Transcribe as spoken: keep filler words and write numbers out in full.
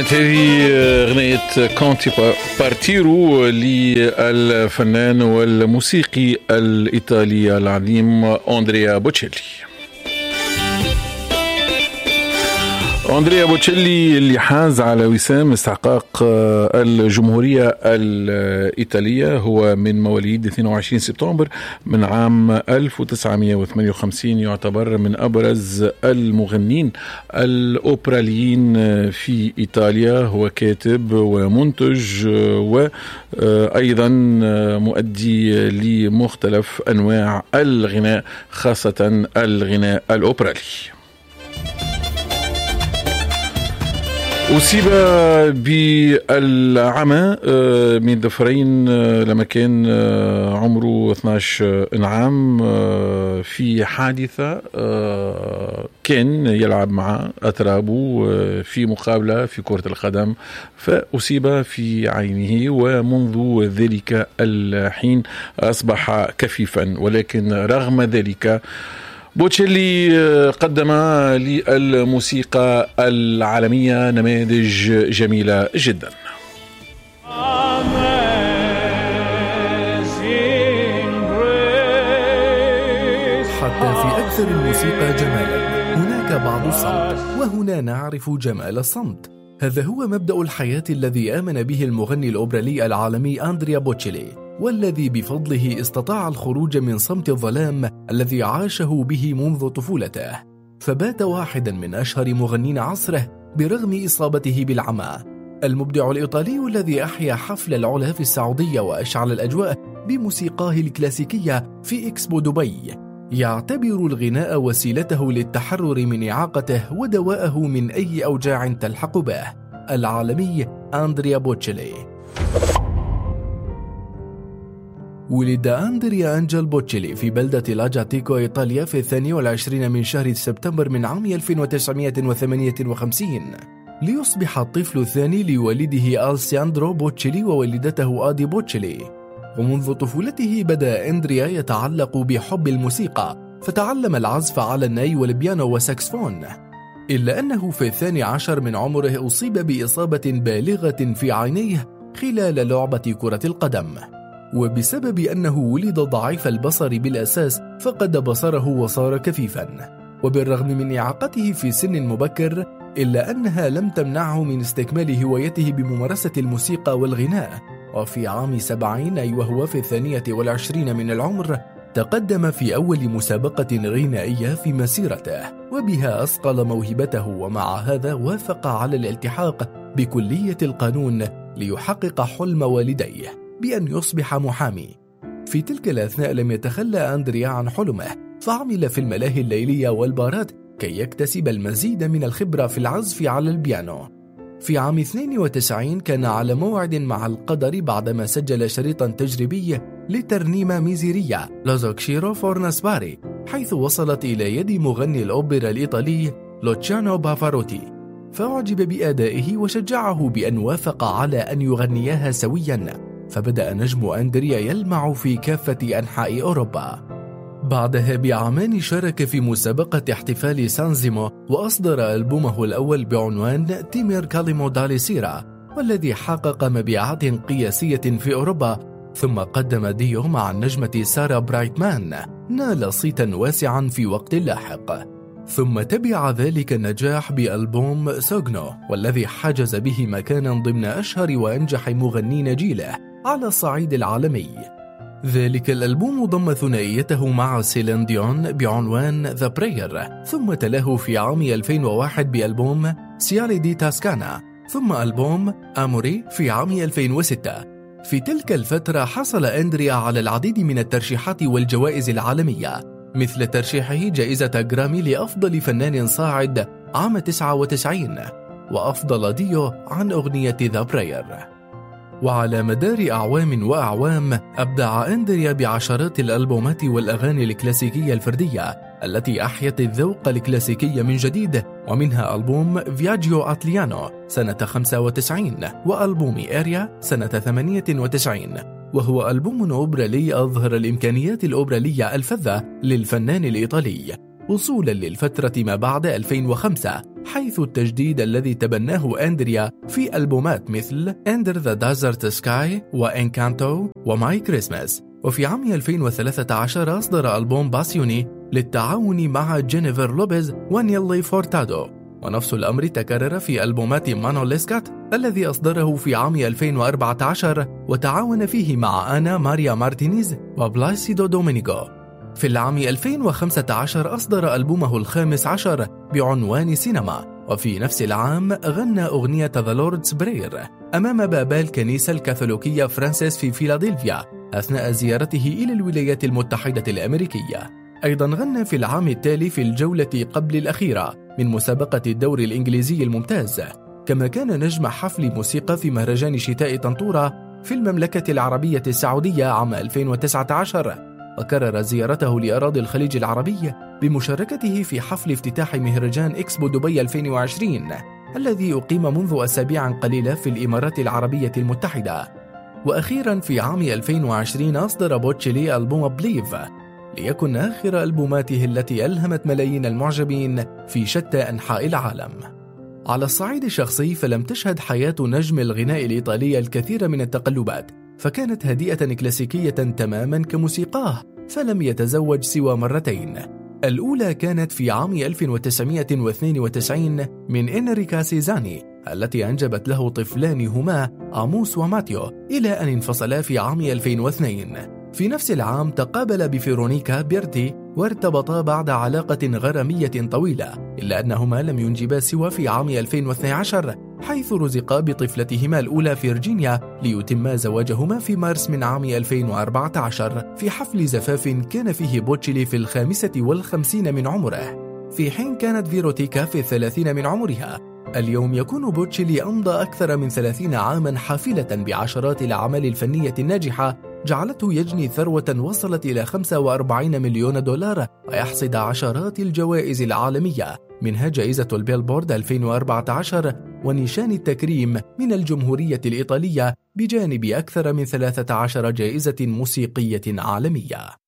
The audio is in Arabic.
هذه أغنية كونتي بارتيرو للفنان والموسيقي الإيطالي العظيم أندريا بوتشيلي. أندريا بوتشيلي اللي حاز على وسام استحقاق الجمهورية الإيطالية هو من مواليد اثنين وعشرين سبتمبر من عام ألف وتسعمائة وثمانية وخمسين. يعتبر من أبرز المغنين الأوبراليين في إيطاليا. هو كاتب ومنتج وأيضا مؤدي لمختلف أنواع الغناء خاصة الغناء الأوبرالي. أصيب بالعمى من ظفرين لما كان عمره اثني عشر عام في حادثة كان يلعب مع أترابه في مقابلة في كرة القدم، فأصيب في عينه ومنذ ذلك الحين أصبح كفيفا. ولكن رغم ذلك بوتشيلي قدم للموسيقى العالمية نماذج جميلة جدا. حتى في أكثر الموسيقى جمالا هناك بعض الصمت، وهنا نعرف جمال الصمت. هذا هو مبدأ الحياة الذي آمن به المغني الأوبرالي العالمي أندريا بوتشيلي، والذي بفضله استطاع الخروج من صمت الظلام الذي عاشه به منذ طفولته، فبات واحدا من أشهر مغنين عصره برغم إصابته بالعمى. المبدع الإيطالي الذي أحيا حفل العلا في السعودية وأشعل الأجواء بموسيقاه الكلاسيكية في إكسبو دبي يعتبر الغناء وسيلته للتحرر من إعاقته ودواءه من أي أوجاع تلحق به. العالمي أندريا بوتشيلي. ولد أندريا أنجل بوتشيلي في بلدة لاجاتيكو إيطاليا في الثاني والعشرين من شهر سبتمبر من عام ألف وتسعمائة وثمانية وخمسين، ليصبح الطفل الثاني لوالده ألساندرو بوتشيلي ووالدته آدي بوتشيلي. ومنذ طفولته بدأ أندريا يتعلق بحب الموسيقى، فتعلم العزف على الناي والبيانو والساكسفون، إلا أنه في الثاني عشر من عمره أصيب بإصابة بالغة في عينيه خلال لعبة كرة القدم، وبسبب أنه ولد ضعيف البصر بالأساس فقد بصره وصار كفيفا. وبالرغم من إعاقته في سن مبكر إلا أنها لم تمنعه من استكمال هوايته بممارسة الموسيقى والغناء. وفي عام سبعين، أي وهو في الثانية والعشرين من العمر، تقدم في أول مسابقة غنائية في مسيرته، وبها أصقل موهبته، ومع هذا وافق على الالتحاق بكلية القانون ليحقق حلم والديه بأن يصبح محامي. في تلك الأثناء لم يتخلى أندريا عن حلمه، فعمل في الملاهي الليلية والبارات كي يكتسب المزيد من الخبرة في العزف على البيانو. في عام اثنين وتسعين كان على موعد مع القدر بعدما سجل شريطا تجريبي لترنيمة ميزيرية لازوكشيرو فورناسباري، حيث وصلت إلى يد مغني الأوبرا الإيطالي لوتشانو بافاروتي، فأعجب بأدائه وشجعه بأن وافق على أن يغنياها سويا. فبدأ نجم أندريا يلمع في كافة أنحاء أوروبا. بعدها بعامان شارك في مسابقة احتفال سانزيمو، وأصدر ألبومه الأول بعنوان تيمير كاليمو دالي سيرا، والذي حقق مبيعات قياسية في أوروبا. ثم قدم ديو مع النجمة سارة برايتمان، نال صيتا واسعا في وقت لاحق. ثم تبع ذلك النجاح بألبوم سوغنو، والذي حجز به مكانا ضمن أشهر وأنجح مغنين جيله على الصعيد العالمي. ذلك الألبوم ضم ثنائيته مع سيلين ديون بعنوان ذا براير، ثم تلاه في عام ألفين وواحد بألبوم سيالي دي تاسكانا، ثم ألبوم أموري في عام ألفين وستة. في تلك الفترة حصل أندريا على العديد من الترشيحات والجوائز العالمية، مثل ترشيحه جائزة جرامي لأفضل فنان صاعد عام تسعة وتسعين، وأفضل ديو عن أغنية ذا براير. وعلى مدار أعوام وأعوام أبدع أندريا بعشرات الألبومات والأغاني الكلاسيكية الفردية التي أحيت الذوق الكلاسيكي من جديد، ومنها ألبوم فياجيو أتليانو سنة خمسة وتسعين، وألبوم إيريا سنة ثمانية وتسعين، وهو ألبوم أوبرالي أظهر الإمكانيات الأوبرالية الفذة للفنان الإيطالي، وصولا للفترة ما بعد ألفين وخمسة، حيث التجديد الذي تبناه أندريا في ألبومات مثل Under the Desert Sky وإنكانتو وماي كريسماس. وفي عام ألفين وثلاثة عشر أصدر ألبوم باسيوني للتعاون مع جينيفر لوبيز ونيلي فورتادو، ونفس الأمر تكرر في ألبومات مانو ليسكات الذي أصدره في عام ألفين وأربعة عشر وتعاون فيه مع أنا ماريا مارتينيز وبلاسيدو دومينيغو. في العام ألفين وخمسة عشر أصدر ألبومه الخامس عشر بعنوان سينما، وفي نفس العام غنى أغنية The Lord's Prayer أمام باب الكنيسة الكاثوليكية فرانسيس في فيلادلفيا أثناء زيارته إلى الولايات المتحدة الأمريكية. أيضا غنى في العام التالي في الجولة قبل الأخيرة من مسابقة الدوري الإنجليزي الممتاز، كما كان نجم حفل موسيقى في مهرجان شتاء طنطورة في المملكة العربية السعودية عام ألفين وتسعة عشر، وكرر زيارته لأراضي الخليج العربي بمشاركته في حفل افتتاح مهرجان إكسبو دبي ألفين وعشرين الذي أقيم منذ أسابيع قليلة في الإمارات العربية المتحدة. وأخيرا في عام ألفين وعشرين أصدر بوتشيلي ألبوم بليف، ليكن آخر ألبوماته التي ألهمت ملايين المعجبين في شتى أنحاء العالم. على الصعيد الشخصي فلم تشهد حياة نجم الغناء الإيطالي الكثير من التقلبات، فكانت هادئة كلاسيكية تماما كموسيقاه، فلم يتزوج سوى مرتين. الأولى كانت في عام ألف وتسعمائة واثنين وتسعين من إنريكا سيزاني التي أنجبت له طفلان هما آموس وماتيو، إلى أن انفصلا في عام ألفين واثنين. في نفس العام تقابل بفيرونيكا بيرتي وارتبطا بعد علاقة غرامية طويلة، إلا أنهما لم ينجبا سوى في عام ألفين واثني عشر، حيث رزقا بطفلتهما الأولى فيرجينيا ليتما زواجهما في مارس من عام ألفين وأربعة عشر في حفل زفاف كان فيه بوتشيلي في الخامسة والخمسين من عمره، في حين كانت فيروتيكا في الثلاثين من عمرها. اليوم يكون بوتشيلي أمضى أكثر من ثلاثين عاما حافلة بعشرات الأعمال الفنية الناجحة جعلته يجني ثروة وصلت إلى خمسة وأربعين مليون دولار ويحصد عشرات الجوائز العالمية، منها جائزة البيلبورد ألفين وأربعة عشر ونشان التكريم من الجمهورية الإيطالية، بجانب أكثر من ثلاثة عشر جائزة موسيقية عالمية.